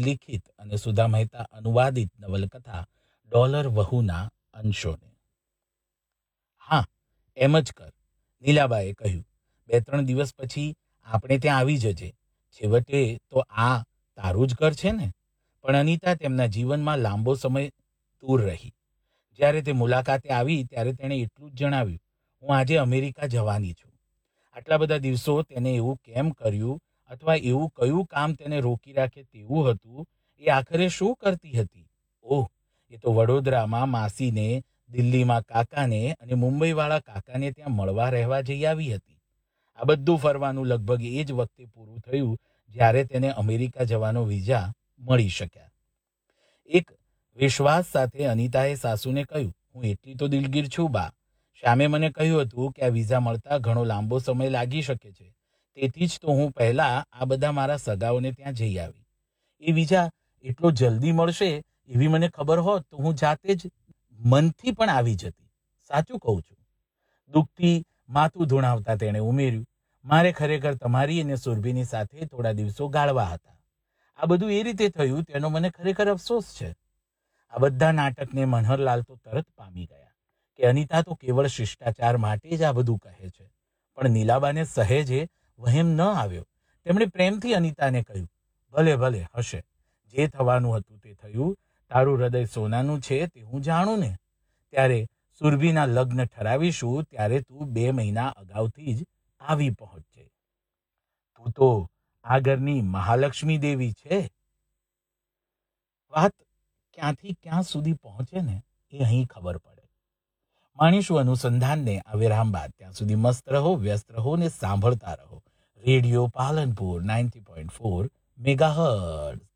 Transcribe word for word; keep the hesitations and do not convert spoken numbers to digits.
લિખિત અને સુધા મહેતા અનુવાદિત નવલકથા ડોલર વહુના અંશોને. હા, એમ જ કર, નીલાબાએ કહ્યું. બે ત્રણ દિવસ પછી આપણે ત્યાં આવી જજે. છેવટે તો આ તારું જ ઘર છે ને. પણ અનિતા તેમના જીવનમાં લાંબો સમય દૂર રહી. જ્યારે તે મુલાકાતે આવી ત્યારે તેણે એટલું જ જણાવ્યું, હું આજે અમેરિકા જવાની છું. આટલા બધા દિવસો તેને એવું કેમ કર્યું અથવા એવું કયું કામ તેને રોકી રાખે તેવું હતું, એ આખરે શું કરતી હતી? ઓહ, એ તો વડોદરામાં માસીને, દિલ્હીમાં કાકાને અને મુંબઈવાળા કાકાને ત્યાં મળવા રહેવા જઈ આવી હતી. આ બધું ફરવાનું લગભગ એ જ વખતે પૂરું થયું જ્યારે તેને અમેરિકા જવાનો વિઝા મળી શક્યા. એક વિશ્વાસ સાથે અનિતાએ સાસુને કહ્યું, હું એટલી તો દિલગીર છું બા. શ્યામે મને કહ્યું હતું કે આ વિઝા મળતા ઘણો લાંબો સમય લાગી શકે છે. તેથી જ તો હું પહેલા આ બધા મારા સગાઓને ત્યાં જઈ આવી. એ વિઝા એટલો જલ્દી મળશે એવી મને ખબર હોત તો હું જાતે જ મનથી પણ આવી જતી. સાચું કહું છું. દુઃખથી માથું ધૂણાવતા તેણે ઉમેર્યું, મારે ખરેખર તમારી અને સુરભીની સાથે થોડા દિવસો ગાળવા હતા. આ બધું એ રીતે થયું તેનો મને ખરેખર અફસોસ છે. આ બધા નાટકને મનહરલાલ તો તરત પામી ગયા કે અનિતા તો કેવળ શિષ્ટાચાર માટે જ આ બધું કહે છે. પણ નીલાબાને સહેજે વહેમ ન આવ્યો. તેમણે પ્રેમથી અનિતાને કહ્યું, ભલે ભલે હશે, જે થવાનું હતું તે થયું. તારું હૃદય સોનાનું છે તે હું જાણું ને. ત્યારે સુરભીના લગ્ન ઠરાવીશું ત્યારે તું બે મહિના અગાઉથી જ આવી પહોંચજે. તું તો આ ઘરની મહાલક્ષ્મી દેવી છે. વાત ક્યાંથી ક્યાં સુધી પહોંચે ને એ અહીં ખબર પડે. માણીશું અનુસંધાનને આ વિરામ બાદ. ત્યાં સુધી મસ્ત રહો, વ્યસ્ત રહો ને સાંભળતા રહો radio Palanpur ninety point four megahertz.